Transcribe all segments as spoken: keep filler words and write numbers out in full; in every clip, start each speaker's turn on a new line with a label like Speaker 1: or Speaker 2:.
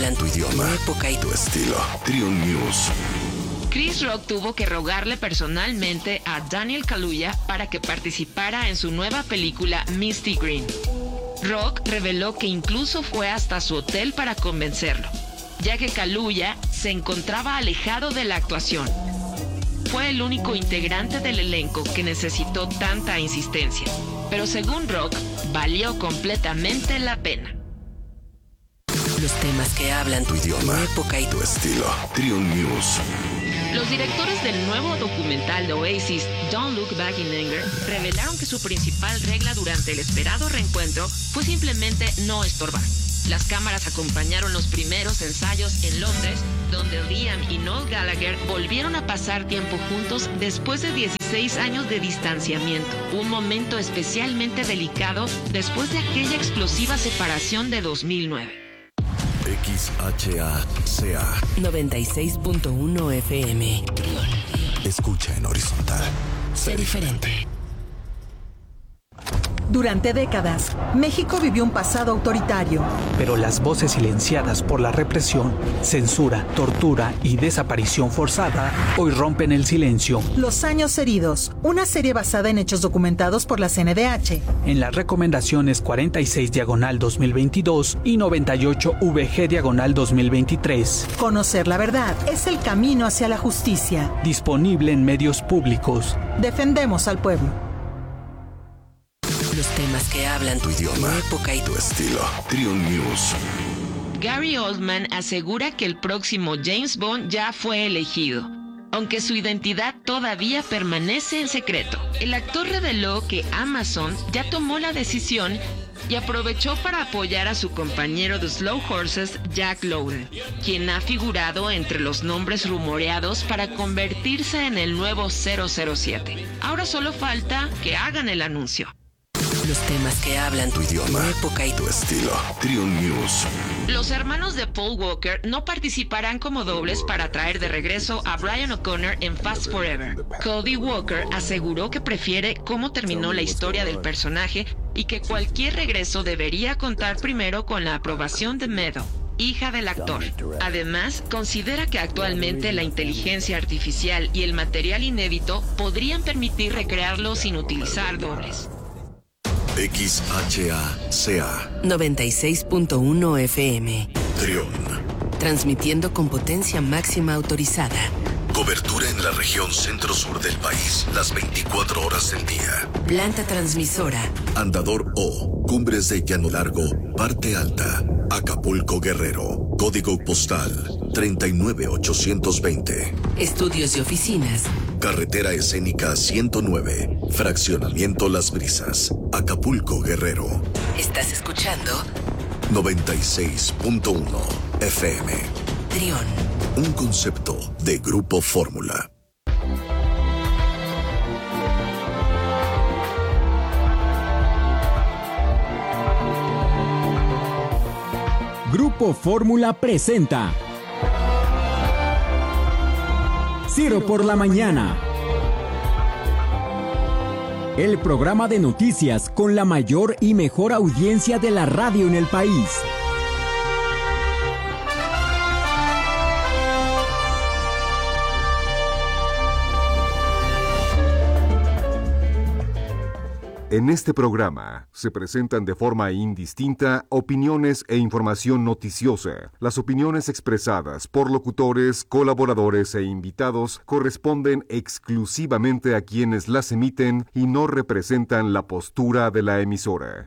Speaker 1: hablan tu idioma, tu época y tu estilo. Triun News.
Speaker 2: Chris Rock tuvo que rogarle personalmente a Daniel Kaluuya para que participara en su nueva película Misty Green. Rock reveló que incluso fue hasta su hotel para convencerlo, ya que Kaluuya se encontraba alejado de la actuación. Fue el único integrante del elenco que necesitó tanta insistencia, pero según Rock, valió completamente la pena.
Speaker 1: Los temas que hablan tu idioma, tu época y tu estilo. Triun News.
Speaker 2: Los directores del nuevo documental de Oasis, Don't Look Back in Anger, revelaron que su principal regla durante el esperado reencuentro fue simplemente no estorbar. Las cámaras acompañaron los primeros ensayos en Londres, donde Liam y Noel Gallagher volvieron a pasar tiempo juntos después de dieciséis años de distanciamiento. Un momento especialmente delicado después de aquella explosiva separación de dos mil nueve.
Speaker 1: X H A C A
Speaker 3: noventa y seis punto uno F M.
Speaker 1: Escucha en horizontal. Sé diferente.
Speaker 4: Durante décadas, México vivió un pasado autoritario.
Speaker 5: Pero las voces silenciadas por la represión, censura, tortura y desaparición forzada hoy rompen el silencio.
Speaker 4: Los años heridos, una serie basada en hechos documentados por la C N D H.
Speaker 5: En las recomendaciones cuarenta y seis diagonal dos mil veintidós y noventa y ocho V G diagonal dos mil veintitrés.
Speaker 4: Conocer la verdad es el camino hacia la justicia.
Speaker 5: Disponible en medios públicos.
Speaker 4: Defendemos al pueblo.
Speaker 1: Los temas que hablan tu idioma, tu época y tu estilo. Triun News.
Speaker 2: Gary Oldman asegura que el próximo James Bond ya fue elegido, aunque su identidad todavía permanece en secreto. El actor reveló que Amazon ya tomó la decisión y aprovechó para apoyar a su compañero de Slow Horses, Jack Lowden, quien ha figurado entre los nombres rumoreados para convertirse en el nuevo cero cero siete. Ahora solo falta que hagan el anuncio.
Speaker 1: Los temas que hablan tu idioma, tu época y tu estilo. Triun News.
Speaker 2: Los hermanos de Paul Walker no participarán como dobles para traer de regreso a Brian O'Connor en Fast Forever. Cody Walker aseguró que prefiere cómo terminó la historia del personaje y que cualquier regreso debería contar primero con la aprobación de Meadow, hija del actor. Además, considera que actualmente la inteligencia artificial y el material inédito podrían permitir recrearlo sin utilizar dobles.
Speaker 1: X H A C A
Speaker 3: noventa y seis punto uno F M.
Speaker 1: Triun.
Speaker 3: Transmitiendo con potencia máxima autorizada.
Speaker 1: Cobertura en la región centro-sur del país, las veinticuatro horas del día.
Speaker 3: Planta transmisora.
Speaker 1: Andador O, Cumbres de Llano Largo, Parte Alta, Acapulco, Guerrero. Código postal treinta y nueve ochocientos veinte.
Speaker 3: Estudios y oficinas.
Speaker 1: Carretera escénica ciento nueve, Fraccionamiento Las Brisas, Acapulco, Guerrero.
Speaker 3: Estás escuchando
Speaker 1: noventa y seis punto uno F M.
Speaker 3: Triun.
Speaker 1: Un concepto de Grupo Fórmula.
Speaker 6: Grupo Fórmula presenta Ciro por la mañana. El programa de noticias con la mayor y mejor audiencia de la radio en el país.
Speaker 7: En este programa se presentan de forma indistinta opiniones e información noticiosa. Las opiniones expresadas por locutores, colaboradores e invitados corresponden exclusivamente a quienes las emiten y no representan la postura de la emisora.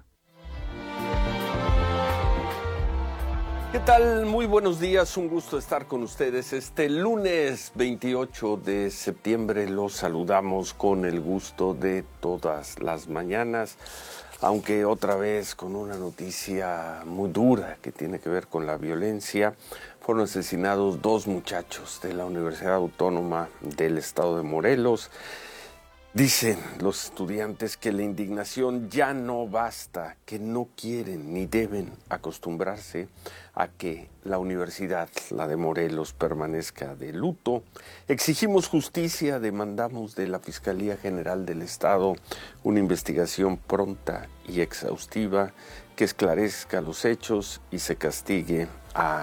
Speaker 8: ¿Qué tal? Muy buenos días, un gusto estar con ustedes. Este lunes veintiocho de septiembre los saludamos con el gusto de todas las mañanas, aunque otra vez con una noticia muy dura que tiene que ver con la violencia. Fueron asesinados dos muchachos de la Universidad Autónoma del Estado de Morelos. Dicen los estudiantes que la indignación ya no basta, que no quieren ni deben acostumbrarse a que la universidad, la de Morelos, permanezca de luto. Exigimos justicia, demandamos de la Fiscalía General del Estado una investigación pronta y exhaustiva que esclarezca los hechos y se castigue a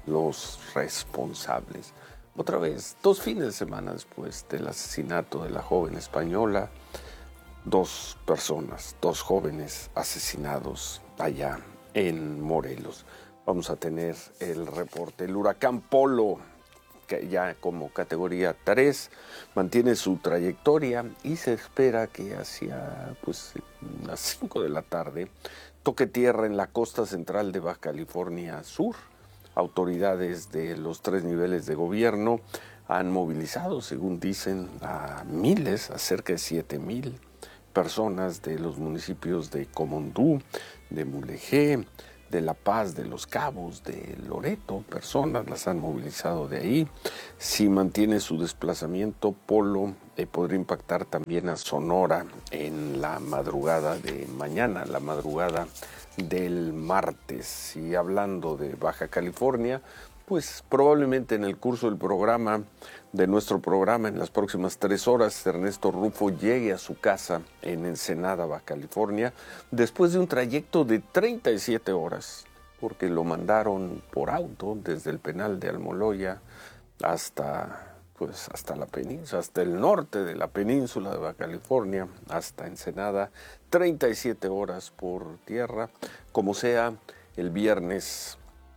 Speaker 8: los responsables. Otra vez, dos fines de semana después del asesinato de la joven española, dos personas, dos jóvenes asesinados allá en Morelos. Vamos a tener el reporte. El huracán Polo, que ya como categoría tres, mantiene su trayectoria y se espera que hacia pues, las cinco de la tarde toque tierra en la costa central de Baja California Sur. Autoridades de los tres niveles de gobierno han movilizado, según dicen, a miles, a cerca de siete mil personas de los municipios de Comondú, de Mulegé, de La Paz, de Los Cabos, de Loreto. Personas las han movilizado de ahí. Si mantiene su desplazamiento, Polo eh, podría impactar también a Sonora en la madrugada de mañana, la madrugada del martes. Y hablando de Baja California, pues probablemente en el curso del programa, de nuestro programa, en las próximas tres horas, Ernesto Rufo llegue a su casa en Ensenada, Baja California, después de un trayecto de treinta y siete horas, porque lo mandaron por auto desde el penal de Almoloya hasta, pues, hasta la península, hasta el norte de la península de Baja California, hasta Ensenada, treinta y siete horas por tierra. Como sea, el viernes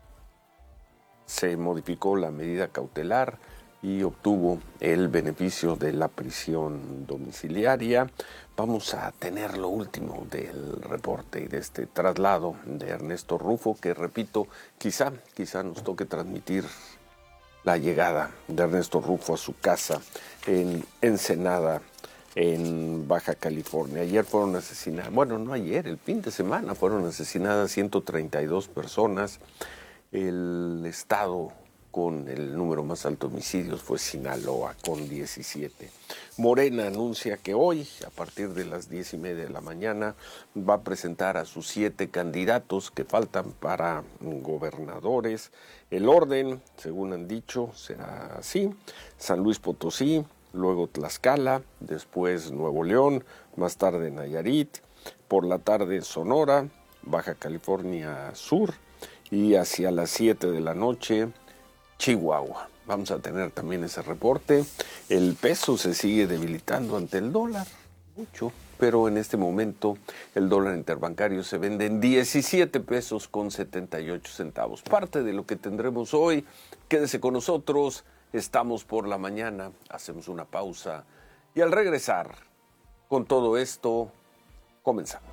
Speaker 8: se modificó la medida cautelar y obtuvo el beneficio de la prisión domiciliaria. Vamos a tener lo último del reporte y de este traslado de Ernesto Rufo, que repito, quizá, quizá nos toque transmitir la llegada de Ernesto Rufo a su casa en Ensenada, en Baja California. Ayer fueron asesinadas, bueno, no ayer, el fin de semana fueron asesinadas ciento treinta y dos personas. El estado con el número más alto de homicidios fue Sinaloa, con diecisiete. Morena anuncia que hoy, a partir de las diez y media de la mañana, va a presentar a sus siete candidatos que faltan para gobernadores. El orden, según han dicho, será así: San Luis Potosí, luego Tlaxcala, después Nuevo León, más tarde Nayarit, por la tarde Sonora, Baja California Sur, y hacia las siete de la noche, Chihuahua. Vamos a tener también ese reporte. El peso se sigue debilitando ante el dólar, mucho, pero en este momento el dólar interbancario se vende en diecisiete pesos con setenta y ocho centavos. Parte de lo que tendremos hoy. Quédese con nosotros, estamos por la mañana, hacemos una pausa y al regresar con todo esto, comenzamos.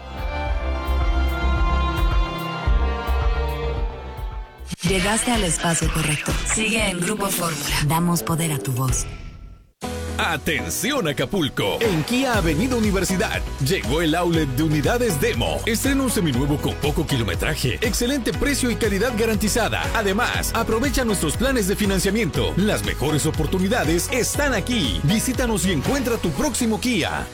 Speaker 9: Llegaste al espacio correcto. Sigue en Grupo Fórmula. Damos poder a tu voz.
Speaker 10: Atención Acapulco, en Kia Avenida Universidad llegó el outlet de unidades Demo. Estrena un seminuevo con poco kilometraje, excelente precio y calidad garantizada. Además, aprovecha nuestros planes de financiamiento. Las mejores oportunidades están aquí. Visítanos y encuentra tu próximo Kia.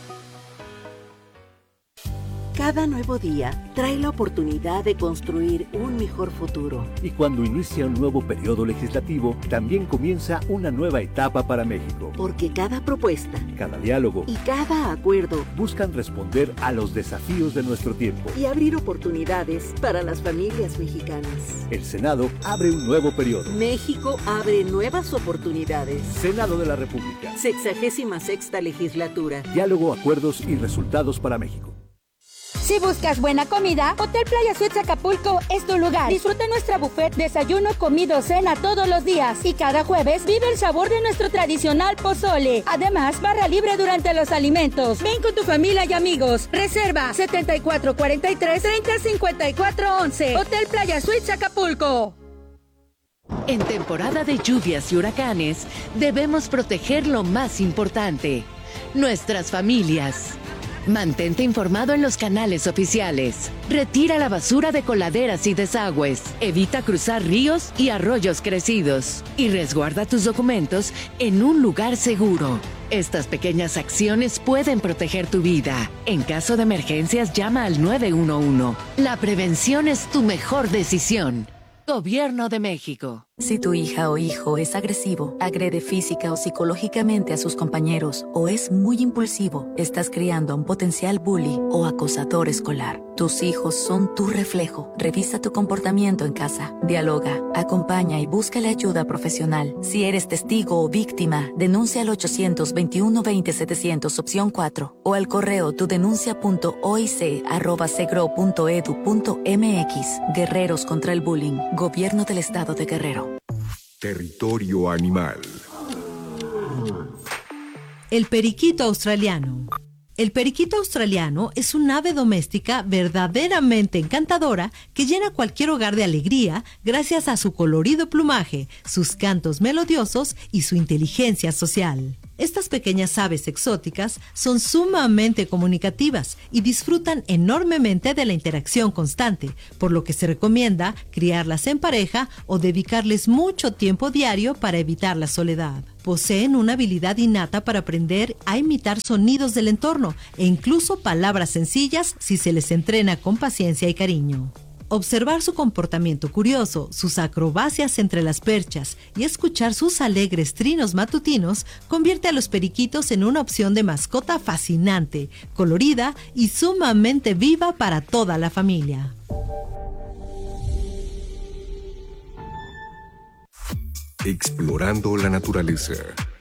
Speaker 11: Cada nuevo día trae la oportunidad de construir un mejor futuro.
Speaker 12: Y cuando inicia un nuevo periodo legislativo, también comienza una nueva etapa para México.
Speaker 11: Porque cada propuesta,
Speaker 12: cada diálogo
Speaker 11: y cada acuerdo
Speaker 12: buscan responder a los desafíos de nuestro tiempo
Speaker 11: y abrir oportunidades para las familias mexicanas.
Speaker 12: El Senado abre un nuevo periodo.
Speaker 11: México abre nuevas oportunidades.
Speaker 12: Senado de la República.
Speaker 11: Sexagésima sexta legislatura.
Speaker 12: Diálogo, acuerdos y resultados para México.
Speaker 13: Si buscas buena comida, Hotel Playa Suites Acapulco es tu lugar. Disfruta nuestra buffet, desayuno, comido, cena todos los días. Y cada jueves vive el sabor de nuestro tradicional pozole. Además, barra libre durante los alimentos. Ven con tu familia y amigos. Reserva setenta y cuatro cuarenta y tres, treinta cincuenta y cuatro once. Hotel Playa Suites Acapulco.
Speaker 2: En temporada de lluvias y huracanes, debemos proteger lo más importante: nuestras familias. Mantente informado en los canales oficiales. Retira la basura de coladeras y desagües. Evita cruzar ríos y arroyos crecidos. Y resguarda tus documentos en un lugar seguro. Estas pequeñas acciones pueden proteger tu vida. En caso de emergencias, llama al nueve uno uno. La prevención es tu mejor decisión. Gobierno de México.
Speaker 9: Si tu hija o hijo es agresivo, agrede física o psicológicamente a sus compañeros o es muy impulsivo, estás criando a un potencial bully o acosador escolar. Tus hijos son tu reflejo. Revisa tu comportamiento en casa. Dialoga, acompaña y busca la ayuda profesional. Si eres testigo o víctima, denuncia al ochocientos veintiuno veinte setecientos opción cuatro o al correo tudenuncia.oic arroba segro punto edu punto mx. Guerreros contra el bullying. Gobierno del Estado de Guerrero.
Speaker 7: Territorio animal.
Speaker 14: El periquito australiano. El periquito australiano es un ave doméstica verdaderamente encantadora que llena cualquier hogar de alegría gracias a su colorido plumaje, sus cantos melodiosos y su inteligencia social. Estas pequeñas aves exóticas son sumamente comunicativas y disfrutan enormemente de la interacción constante, por lo que se recomienda criarlas en pareja o dedicarles mucho tiempo diario para evitar la soledad. Poseen una habilidad innata para aprender a imitar sonidos del entorno e incluso palabras sencillas si se les entrena con paciencia y cariño. Observar su comportamiento curioso, sus acrobacias entre las perchas y escuchar sus alegres trinos matutinos convierte a los periquitos en una opción de mascota fascinante, colorida y sumamente viva para toda la familia.
Speaker 7: Explorando la naturaleza.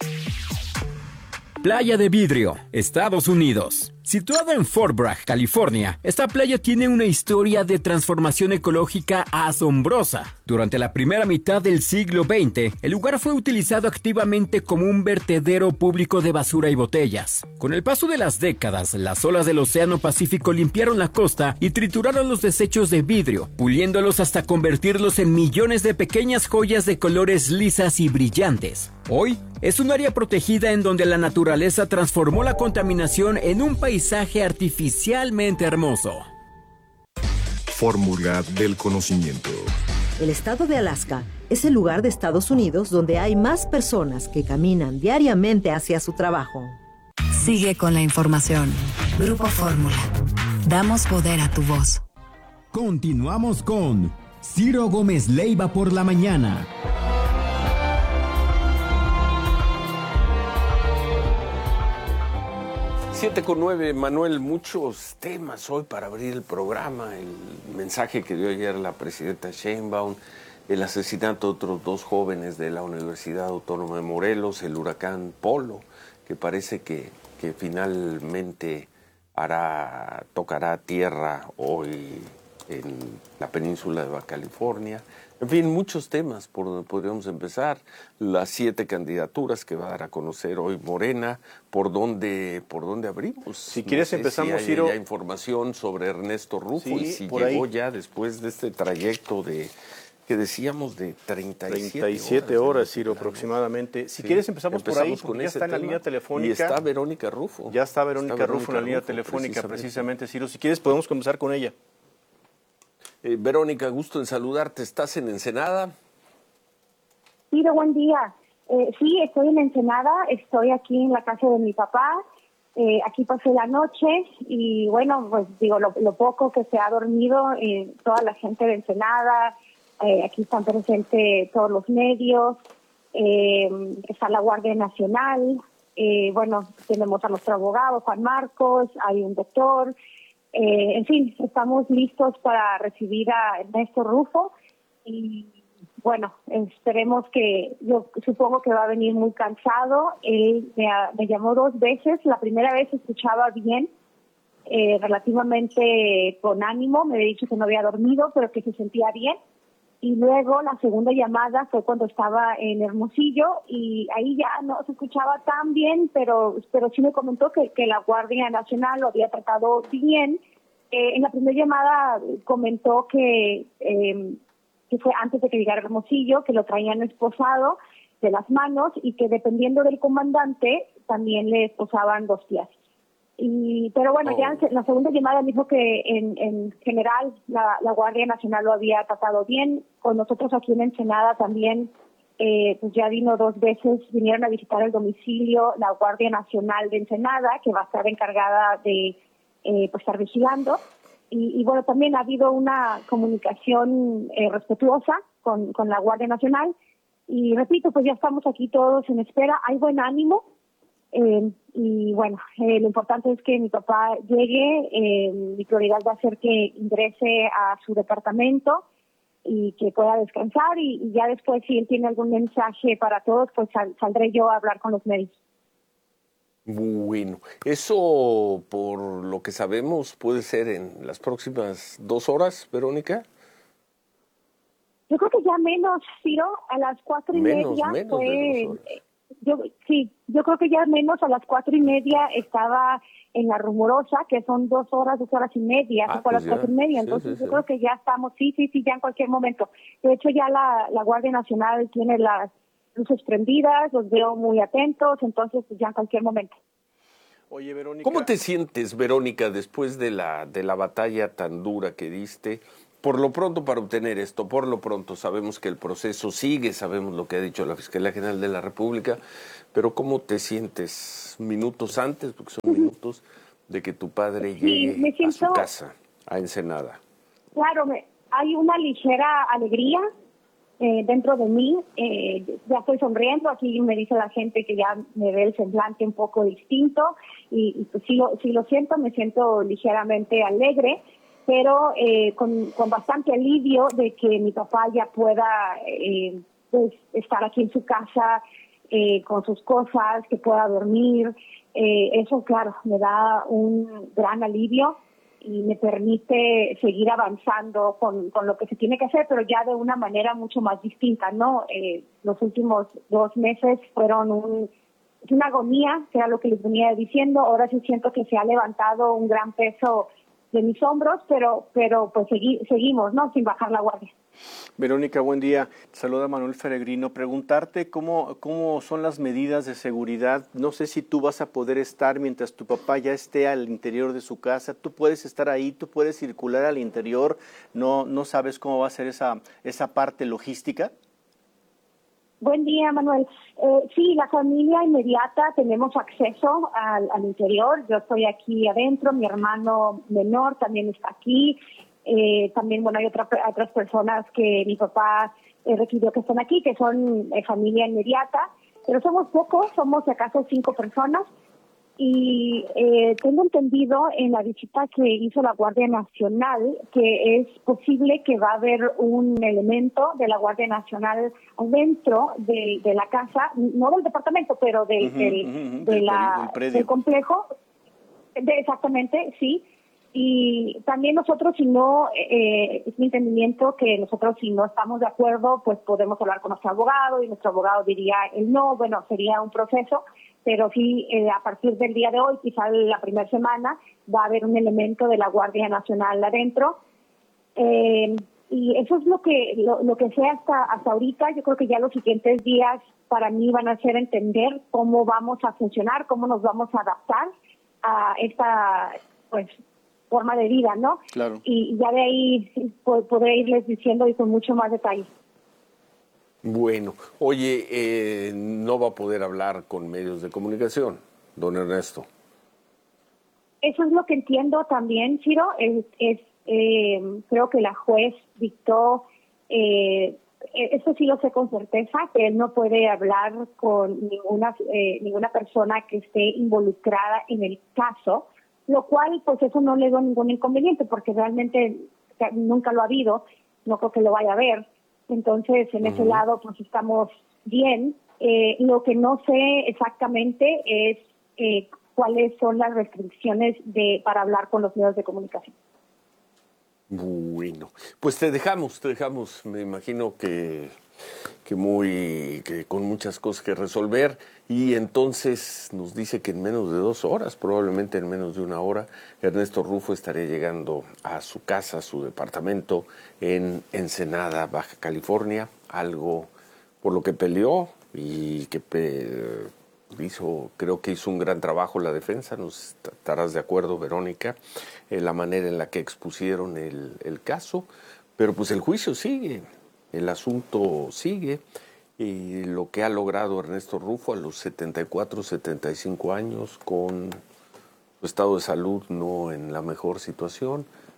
Speaker 6: Playa de Vidrio, Estados Unidos. Situada en Fort Bragg, California, esta playa tiene una historia de transformación ecológica asombrosa. Durante la primera mitad del siglo veinte, el lugar fue utilizado activamente como un vertedero público de basura y botellas. Con el paso de las décadas, las olas del Océano Pacífico limpiaron la costa y trituraron los desechos de vidrio, puliéndolos hasta convertirlos en millones de pequeñas joyas de colores lisas y brillantes. Hoy, es un área protegida en donde la naturaleza transformó la contaminación en un paisaje artificialmente hermoso.
Speaker 7: Fórmula del conocimiento.
Speaker 15: El estado de Alaska es el lugar de Estados Unidos donde hay más personas que caminan diariamente hacia su trabajo.
Speaker 9: Sigue con la información. Grupo Fórmula. Damos poder a tu voz.
Speaker 6: Continuamos con Ciro Gómez Leiva por la mañana.
Speaker 8: siete con nueve, Manuel, muchos temas hoy para abrir el programa. El mensaje que dio ayer la presidenta Sheinbaum, el asesinato de otros dos jóvenes de la Universidad Autónoma de Morelos, el huracán Polo, que parece que, que finalmente hará, tocará tierra hoy en la península de Baja California. En fin, muchos temas por donde podríamos empezar. Las siete candidaturas que va a dar a conocer hoy Morena. ¿Por dónde, por dónde abrimos?
Speaker 16: Si quieres, no sé empezamos,
Speaker 8: si hay
Speaker 16: Ciro.
Speaker 8: ya información sobre Ernesto Rufo,
Speaker 16: Sí,
Speaker 8: y si
Speaker 16: por
Speaker 8: llegó
Speaker 16: ahí.
Speaker 8: ya después de este trayecto de, que decíamos, de treinta y siete,
Speaker 16: treinta y siete
Speaker 8: horas,
Speaker 16: horas, Ciro, aproximadamente. Si
Speaker 8: Sí,
Speaker 16: quieres, empezamos, por ahí,
Speaker 8: empezamos
Speaker 16: porque
Speaker 8: con
Speaker 16: ya
Speaker 8: ese
Speaker 16: está en la
Speaker 8: tema.
Speaker 16: línea telefónica.
Speaker 8: Y está Verónica Rufo.
Speaker 16: Ya está Verónica,
Speaker 8: Está
Speaker 16: Rufo en la línea
Speaker 8: Rufo,
Speaker 16: telefónica,
Speaker 8: precisamente.
Speaker 16: precisamente, Ciro. Si quieres, podemos comenzar con ella.
Speaker 8: Eh, Verónica, gusto en saludarte. ¿Estás en Ensenada?
Speaker 17: Ciro, buen día. Eh, sí, estoy en Ensenada, estoy aquí en la casa de mi papá. Eh, aquí pasé la noche y bueno, pues digo, lo, lo poco que se ha dormido, eh, toda la gente de Ensenada, eh, aquí están presentes todos los medios, eh, está la Guardia Nacional, eh, bueno, tenemos a nuestro abogado Juan Marcos, hay un doctor, eh, en fin, estamos listos para recibir a Ernesto Rufo y bueno, esperemos que, yo supongo que va a venir muy cansado. Él me, me llamó dos veces. La primera vez escuchaba bien, eh, relativamente con ánimo. Me había dicho que no había dormido, pero que se sentía bien. Y luego la segunda llamada fue cuando estaba en Hermosillo y ahí ya no se escuchaba tan bien, pero, pero sí me comentó que, que la Guardia Nacional lo había tratado bien. Eh, en la primera llamada comentó que... Eh, que fue antes de que llegara Hermosillo, que lo traían esposado de las manos y que dependiendo del comandante también le esposaban dos pies. Y, pero bueno, oh. ya en la segunda llamada dijo que en, en general la, la Guardia Nacional lo había tratado bien. Con nosotros aquí en Ensenada también, eh, pues ya vino dos veces, vinieron a visitar el domicilio la Guardia Nacional de Ensenada, que va a estar encargada de eh, pues estar vigilando. y, y bueno, también ha habido una comunicación eh, respetuosa con, con la Guardia Nacional. Y repito, pues ya estamos aquí todos en espera. Hay buen ánimo. Eh, y bueno, eh, lo importante es que mi papá llegue. Eh, mi prioridad va a ser que ingrese a su departamento y que pueda descansar. Y, y ya después, si él tiene algún mensaje para todos, pues sal, saldré yo a hablar con los medios.
Speaker 8: Bueno, eso por lo que sabemos puede ser en las próximas dos horas, Verónica.
Speaker 17: Yo creo que ya menos, Ciro, a las cuatro y
Speaker 8: Menos,
Speaker 17: media
Speaker 8: menos
Speaker 17: fue,
Speaker 8: de dos horas.
Speaker 17: yo sí, yo creo que ya menos a las cuatro y media estaba en la Rumorosa, que son dos horas, dos horas y media,
Speaker 8: Ah,
Speaker 17: se fue a
Speaker 8: pues
Speaker 17: las
Speaker 8: ya.
Speaker 17: cuatro y media,
Speaker 8: Sí,
Speaker 17: entonces
Speaker 8: sí,
Speaker 17: yo
Speaker 8: sí.
Speaker 17: creo que ya estamos, sí, sí, sí, ya en cualquier momento. De hecho ya la, la Guardia Nacional tiene las luces prendidas, los veo muy atentos, entonces pues ya en cualquier momento.
Speaker 16: Oye, Verónica.
Speaker 8: ¿Cómo te sientes, Verónica, después de la, de la batalla tan dura que diste? Por lo pronto, para obtener esto, por lo pronto sabemos que el proceso sigue, sabemos lo que ha dicho la Fiscalía General de la República, pero ¿cómo te sientes minutos antes, porque son minutos, de que tu padre
Speaker 17: Sí,
Speaker 8: llegue
Speaker 17: me
Speaker 8: a
Speaker 17: siento-
Speaker 8: su casa, a Ensenada?
Speaker 17: Claro, me, hay una ligera alegría eh, dentro de mí. Eh, ya estoy sonriendo. Aquí me dice la gente que ya me ve el semblante un poco distinto. Y, y pues sí lo, sí lo siento, me siento ligeramente alegre, pero eh, con, con bastante alivio de que mi papá ya pueda eh, pues, estar aquí en su casa eh, con sus cosas, que pueda dormir. Eh, eso, claro, me da un gran alivio y me permite seguir avanzando con, con lo que se tiene que hacer, pero ya de una manera mucho más distinta, ¿no? Eh, los últimos dos meses fueron un, una agonía, que era lo que les venía diciendo. Ahora sí siento que se ha levantado un gran peso de mis hombros, pero pero pues segui, seguimos, ¿no? Sin bajar la guardia.
Speaker 16: Verónica, buen día. Saluda Manuel Feregrino. Preguntarte cómo, cómo son las medidas de seguridad. No sé si tú vas a poder estar mientras tu papá ya esté al interior de su casa. Tú puedes estar ahí, tú puedes circular al interior. No, no sabes cómo va a ser esa, esa parte logística.
Speaker 17: Buen día, Manuel. Eh, sí, la familia inmediata tenemos acceso al, al interior. Yo estoy aquí adentro, mi hermano menor también está aquí. Eh, también, bueno, hay otra, otras personas que mi papá eh, requirió que estén aquí, que son eh, familia inmediata. Pero somos pocos, somos si acaso cinco personas. Y eh, tengo entendido en la visita que hizo la Guardia Nacional que es posible que va a haber un elemento de la Guardia Nacional dentro de, de la casa, no del departamento, pero de,
Speaker 16: Ujú,
Speaker 17: del,
Speaker 16: ujú,
Speaker 17: de
Speaker 16: del
Speaker 17: la,
Speaker 16: peri- del predio.
Speaker 17: del complejo. De, exactamente, sí. Y también nosotros, si no, eh, es mi entendimiento que nosotros, si no estamos de acuerdo, pues podemos hablar con nuestro abogado y nuestro abogado diría el no. Bueno, sería un proceso, pero sí, eh, a partir del día de hoy, quizá la primera semana, va a haber un elemento de la Guardia Nacional adentro. Eh, y eso es lo que lo, lo que sé hasta, hasta ahorita. Yo creo que ya los siguientes días para mí van a ser entender cómo vamos a funcionar, cómo nos vamos a adaptar a esta, pues, forma de vida, ¿no?
Speaker 16: Claro.
Speaker 17: Y ya de ahí po- podré irles diciendo y con mucho más detalle.
Speaker 8: Bueno, oye, eh, no va a poder hablar con medios de comunicación, don Ernesto.
Speaker 17: Eso es lo que entiendo también, Ciro. Es, es eh, creo que la juez dictó, eh, eso sí lo sé con certeza, que él no puede hablar con ninguna eh, ninguna persona que esté involucrada en el caso, lo cual, pues eso no le da ningún inconveniente, porque realmente nunca lo ha habido, no creo que lo vaya a haber. Entonces, en uh-huh. ese lado, pues estamos bien. Eh, lo que no sé exactamente es eh, cuáles son las restricciones de para hablar con los medios de comunicación.
Speaker 8: Bueno, pues te dejamos, te dejamos, me imagino que, que muy, que con muchas cosas que resolver, y entonces nos dice que en menos de dos horas, probablemente en menos de una hora, Ernesto Rufo estaría llegando a su casa, a su departamento en Ensenada, Baja California, algo por lo que peleó y que pe- hizo, creo que hizo un gran trabajo la defensa, nos estarás de acuerdo, Verónica, en la manera en la que expusieron el, el caso, pero pues el juicio sigue, el asunto sigue, y lo que ha logrado Ernesto Rufo a los setenta y cuatro, setenta y cinco años, con su estado de salud no en la mejor situación,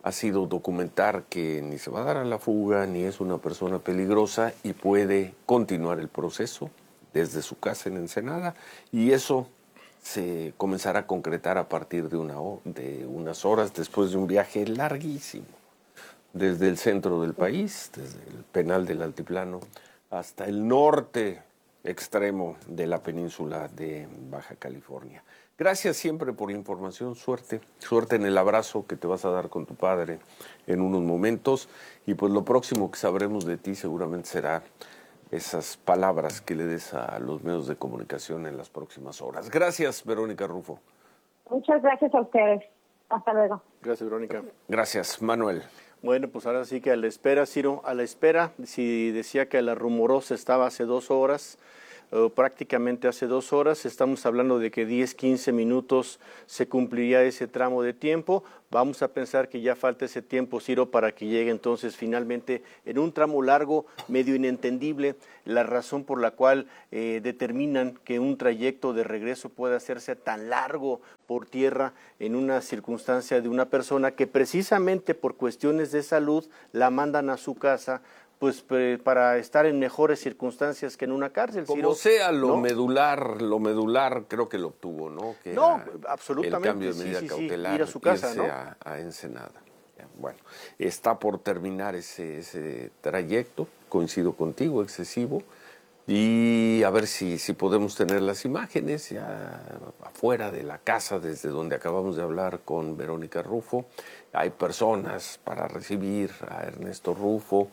Speaker 8: ha sido documentar que ni se va a dar a la fuga, ni es una persona peligrosa y puede continuar el proceso desde su casa en Ensenada, y eso se comenzará a concretar a partir de, una, de unas horas después de un viaje larguísimo, desde el centro del país, desde el penal del Altiplano, hasta el norte extremo de la península de Baja California. Gracias siempre por la información, suerte, suerte en el abrazo que te vas a dar con tu padre en unos momentos, y pues lo próximo que sabremos de ti seguramente será esas palabras que le des a los medios de comunicación en las próximas horas. Gracias, Verónica Rufo.
Speaker 17: Muchas gracias a ustedes. Hasta luego.
Speaker 16: Gracias, Verónica.
Speaker 8: Gracias, Manuel.
Speaker 16: Bueno, pues ahora sí que a la espera, Ciro, a la espera, si decía que la rumorosa estaba hace dos horas, Uh, prácticamente hace dos horas, estamos hablando de que diez, quince minutos se cumpliría ese tramo de tiempo. Vamos a pensar que ya falta ese tiempo, Ciro, para que llegue entonces finalmente en un tramo largo, medio inentendible, la razón por la cual eh, determinan que un trayecto de regreso puede hacerse tan largo por tierra en una circunstancia de una persona que precisamente por cuestiones de salud la mandan a su casa, pues para estar en mejores circunstancias que en una cárcel.
Speaker 8: Como
Speaker 16: Ciro,
Speaker 8: sea, lo
Speaker 16: ¿no?
Speaker 8: medular, lo medular creo que lo obtuvo, ¿no? Que
Speaker 16: no, absolutamente.
Speaker 8: El cambio de medida
Speaker 16: sí, sí,
Speaker 8: cautelar,
Speaker 16: sí, ir a su casa,
Speaker 8: irse
Speaker 16: ¿no?
Speaker 8: a, a Ensenada. Bueno, está por terminar ese, ese trayecto, coincido contigo, excesivo, y a ver si, si podemos tener las imágenes ya afuera de la casa desde donde acabamos de hablar con Verónica Rufo. Hay personas para recibir a Ernesto Rufo,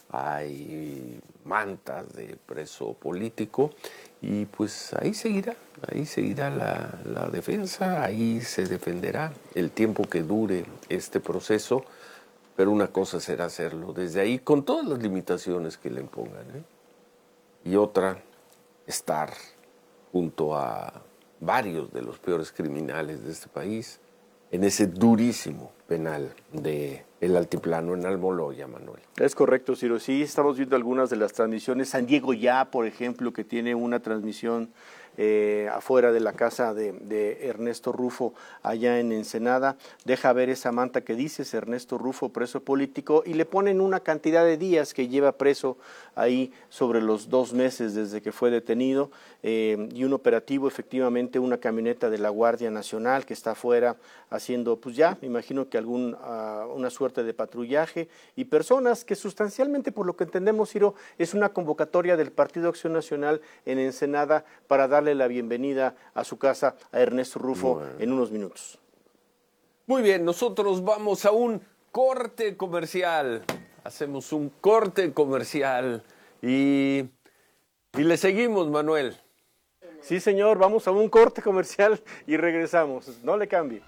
Speaker 8: hay mantas de preso político, y pues ahí seguirá, ahí seguirá la, la defensa, ahí se defenderá el tiempo que dure este proceso, pero una cosa será hacerlo desde ahí con todas las limitaciones que le impongan, ¿eh? Y otra, estar junto a varios de los peores criminales de este país en ese durísimo penal de el Altiplano en Almoloya, Manuel.
Speaker 16: Es correcto, Ciro. Sí, estamos viendo algunas de las transmisiones. San Diego Ya, por ejemplo, que tiene una transmisión eh, afuera de la casa de, de Ernesto Rufo, allá en Ensenada. Deja ver esa manta que dices, Ernesto Rufo, preso político, y le ponen una cantidad de días que lleva preso ahí sobre los dos meses desde que fue detenido, eh, y un operativo, efectivamente, una camioneta de la Guardia Nacional que está afuera haciendo, pues ya, me imagino que algún, uh, una suerte de patrullaje, y personas que sustancialmente, por lo que entendemos, Ciro, es una convocatoria del Partido Acción Nacional en Ensenada para darle la bienvenida a su casa a Ernesto Rufo bueno. en unos minutos.
Speaker 8: Muy bien, nosotros vamos a un corte comercial, hacemos un corte comercial y, y le seguimos, Manuel.
Speaker 16: Sí, señor, vamos a un corte comercial y regresamos, no le cambie.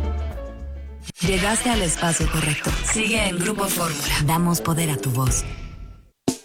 Speaker 9: Llegaste al espacio correcto. Sigue en Grupo Fórmula. Damos poder a tu voz.